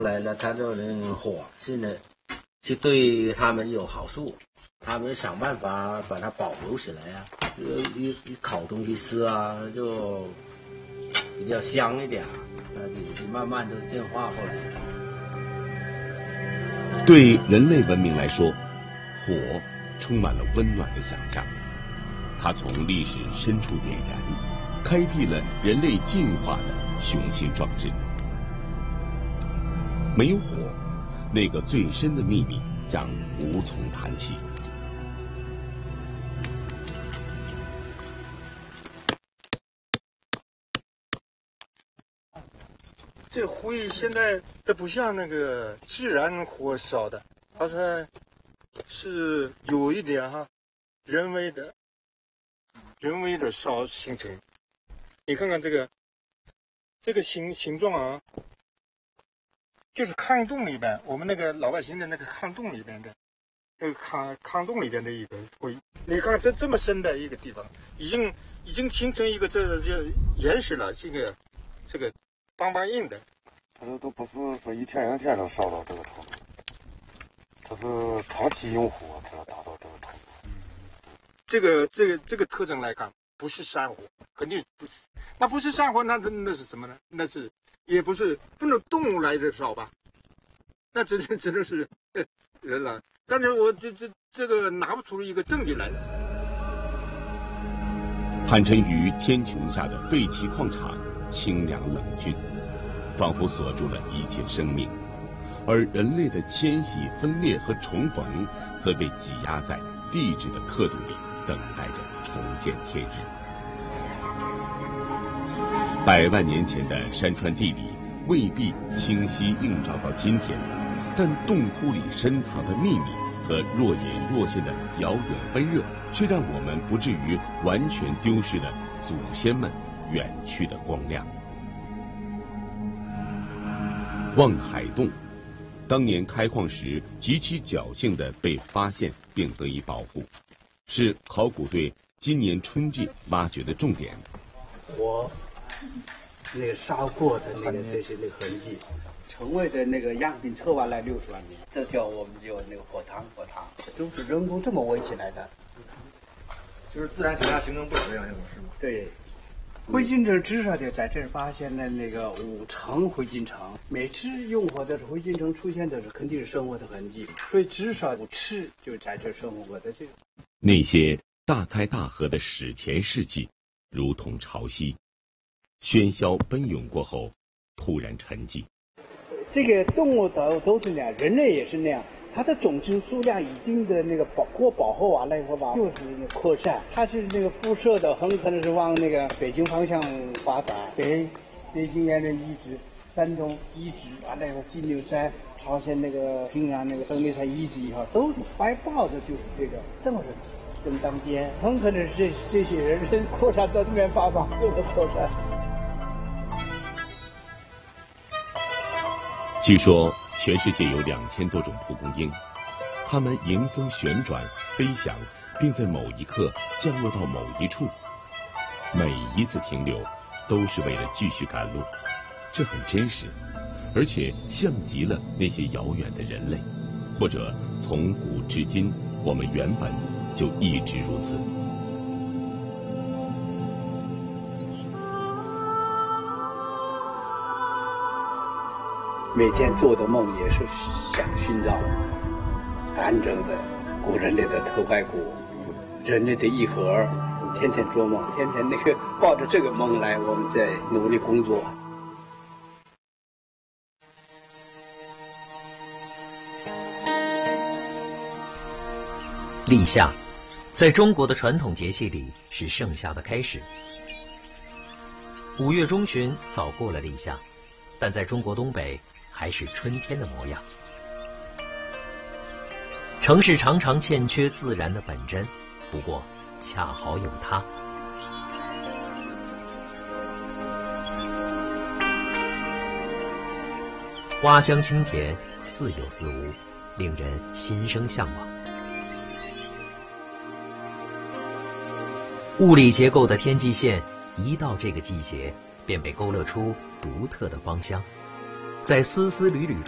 来了，他就能火，是呢，是对他们有好处，他们想办法把它保留起来啊，一烤东西吃啊，就比较香一点，也是慢慢就进化过来的。 对人类文明来说，火充满了温暖的想象，它从历史深处点燃，开辟了人类进化的雄心壮志。没有火，那个最深的秘密将无从谈起。 这灰现在它不像那个自然火烧的，它是有一点人为的烧形成。你看看这个形状啊，就是炕洞里边，我们那个老百姓的那个炕洞里边的，那个炕洞里边的一个灰。你看这么深的一个地方，已经形成一个这岩石了，这个邦硬的。 它都不是说一天两天能烧到这个程度，它是长期用火才能达到这个程度。这个特征来看，不是山火，肯定不是。那不是山火，那是什么呢？那是也不能动物来的烧吧？那只能是人了。但是我这个拿不出一个证据来。 盘沉于天穹下的废弃矿场，清凉冷峻，仿佛锁住了一切生命，而人类的迁徙、分裂和重逢，则被挤压在地质的刻度里，等待着重见天日。100万年前的山川地理未必清晰映照到今天，但洞窟里深藏的秘密和若隐若现的遥远奔热，却让我们不至于完全丢失了祖先们远去的光亮。望海洞当年开矿时极其侥幸地被发现并得以保护，是考古队今年春季挖掘的重点。 火那个烧过的那个这些那个痕迹，成为的那个样品测完来60万年，这叫我们就那个火塘，都是人工这么围起来的， 就是自然形态形成不了这样一种是吗？ 对。灰烬层至少就在这儿发现了那个5层灰烬层，每次用火的时候，灰烬层出现的时候，肯定是生活的痕迹，所以至少5次就在这儿生活过的这个。 那些大开大合的史前世纪，如同潮汐，喧嚣奔涌过后，突然沉寂。 这个动物都是那样，人类也是那样。它的种群数量一定的那个饱和完了以后吧，就是扩散。它是那个辐射的，很可能是往那个北京方向发展。北京沿着遗址、山东遗址，完了以后金牛山、朝鲜那个平壤那个胜利山遗址以后，都是怀抱的就是这个，正是正当间，很可能是这些人扩散到这边发放，这个扩散。 据说全世界有2000多种蒲公英，它们迎风旋转、飞翔，并在某一刻降落到某一处。每一次停留，都是为了继续赶路，这很真实，而且像极了那些遥远的人类，或者从古至今，我们原本就一直如此。 每天做的梦也是想寻找完整的古人类的头盖骨，人类的一核，天天做梦，天天那个抱着这个梦来，我们在努力工作。 立夏，在中国的传统节气里是盛夏的开始。5月中旬早过了立夏，但在中国东北还是春天的模样。城市常常欠缺自然的本真，不过恰好有它。花香清甜，似有似无，令人心生向往。物理结构的天际线，一到这个季节，便被勾勒出独特的芳香，在丝丝缕缕中